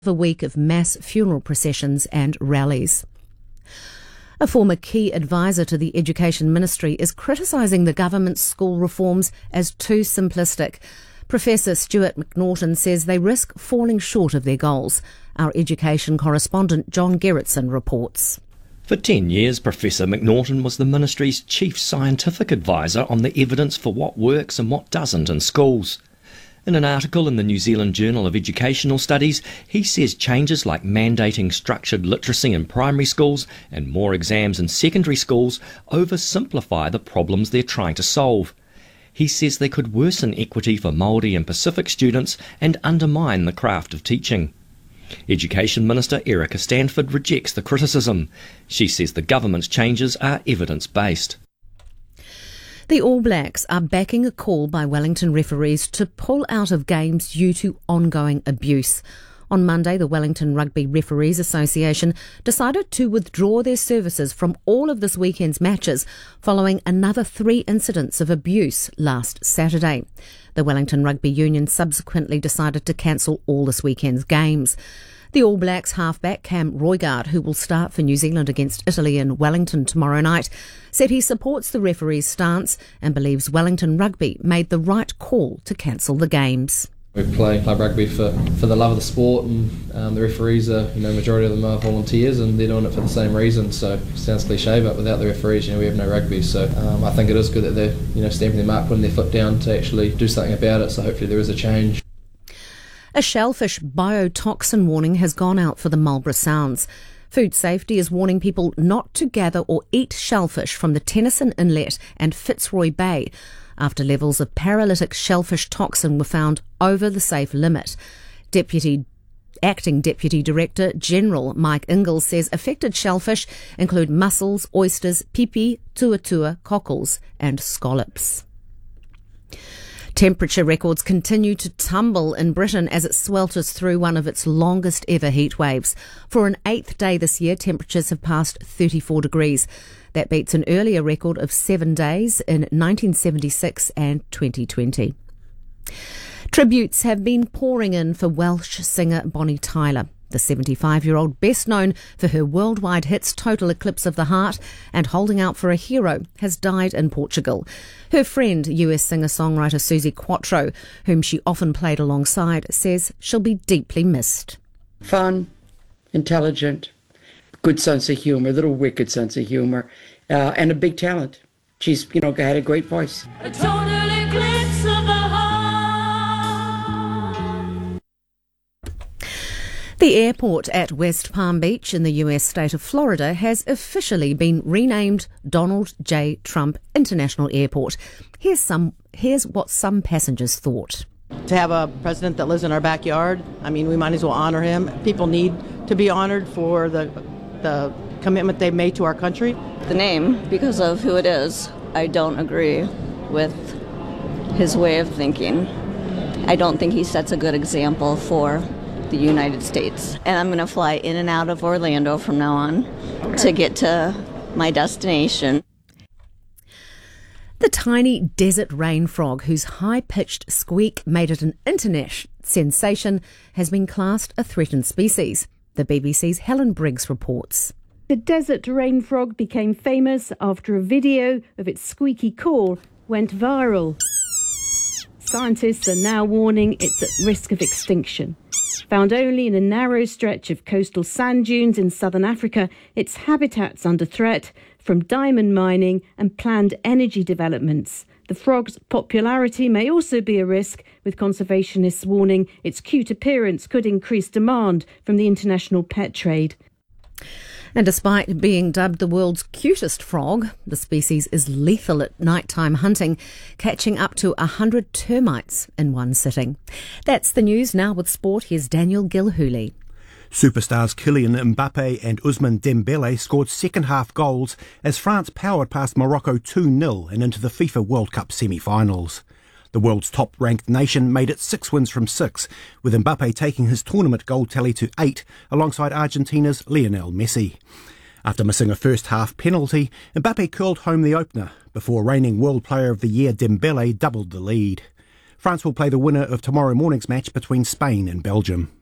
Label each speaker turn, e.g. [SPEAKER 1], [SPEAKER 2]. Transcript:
[SPEAKER 1] a week of mass funeral processions and rallies. A former key advisor to the Education Ministry is criticising the government's school reforms as too simplistic. Professor Stuart McNaughton says they risk falling short of their goals. Our education correspondent John Gerritsen reports.
[SPEAKER 2] For 10 years, Professor McNaughton was the Ministry's chief scientific advisor on the evidence for what works and what doesn't in schools. In an article in the New Zealand Journal of Educational Studies, he says changes like mandating structured literacy in primary schools and more exams in secondary schools oversimplify the problems they're trying to solve. He says they could worsen equity for Māori and Pacific students and undermine the craft of teaching. Education Minister Erica Stanford rejects the criticism. She says the government's changes are evidence-based.
[SPEAKER 1] The All Blacks are backing a call by Wellington referees to pull out of games due to ongoing abuse. On Monday, the Wellington Rugby Referees Association decided to withdraw their services from all of this weekend's matches following another 3 incidents of abuse last Saturday. The Wellington Rugby Union subsequently decided to cancel all this weekend's games. The All Blacks halfback Cam Roigard, who will start for New Zealand against Italy in Wellington tomorrow night, said he supports the referee's stance and believes Wellington Rugby made the right call to cancel the games.
[SPEAKER 3] We play club rugby for the love of the sport, and the referees are, majority of them are volunteers, and they're doing it for the same reason. So it sounds cliche, but without the referees, we have no rugby. So I think it is good that they're stamping their mark, putting their foot down to actually do something about it. So hopefully there is a change.
[SPEAKER 1] A shellfish biotoxin warning has gone out for the Marlborough Sounds. Food Safety is warning people not to gather or eat shellfish from the Tennyson Inlet and Fitzroy Bay after levels of paralytic shellfish toxin were found over the safe limit. Acting Deputy Director General Mike Ingalls says affected shellfish include mussels, oysters, pipi, tuatua, cockles and scallops. Temperature records continue to tumble in Britain as it swelters through one of its longest ever heat waves. For an 8th day this year, temperatures have passed 34 degrees. That beats an earlier record of 7 days in 1976 and 2020. Tributes have been pouring in for Welsh singer Bonnie Tyler. The 75-year-old, best known for her worldwide hits Total Eclipse of the Heart and Holding Out for a Hero, has died in Portugal. Her friend, US singer-songwriter Susie Quatro, whom she often played alongside, says she'll be deeply missed.
[SPEAKER 4] Fun, intelligent, good sense of humour, a little wicked sense of humour, and a big talent. She's, had a great voice.
[SPEAKER 5] A total eclipse of the heart.
[SPEAKER 1] The airport at West Palm Beach in the US state of Florida has officially been renamed Donald J. Trump International Airport. Here's what some passengers thought.
[SPEAKER 6] To have a president that lives in our backyard, we might as well honor him. People need to be honored for the commitment they've made to our country.
[SPEAKER 7] The name, because of who it is, I don't agree with his way of thinking. I don't think he sets a good example for the United States. And I'm going to fly in and out of Orlando from now on to get to my destination.
[SPEAKER 1] The tiny desert rain frog, whose high-pitched squeak made it an internet sensation, has been classed a threatened species. The BBC's Helen Briggs reports.
[SPEAKER 8] The desert rain frog became famous after a video of its squeaky call went viral. Scientists are now warning it's at risk of extinction. Found only in a narrow stretch of coastal sand dunes in southern Africa, its habitat's under threat from diamond mining and planned energy developments. The frog's popularity may also be a risk, with conservationists warning its cute appearance could increase demand from the international pet trade.
[SPEAKER 1] And despite being dubbed the world's cutest frog, the species is lethal at nighttime hunting, catching up to 100 termites in one sitting. That's the news. Now with sport, here's Daniel Gilhooly.
[SPEAKER 9] Superstars Kylian Mbappe and Ousmane Dembele scored second-half goals as France powered past Morocco 2-0 and into the FIFA World Cup semi-finals. The world's top-ranked nation made it 6 wins from 6, with Mbappe taking his tournament goal tally to 8 alongside Argentina's Lionel Messi. After missing a first-half penalty, Mbappe curled home the opener before reigning World Player of the Year Dembele doubled the lead. France will play the winner of tomorrow morning's match between Spain and Belgium.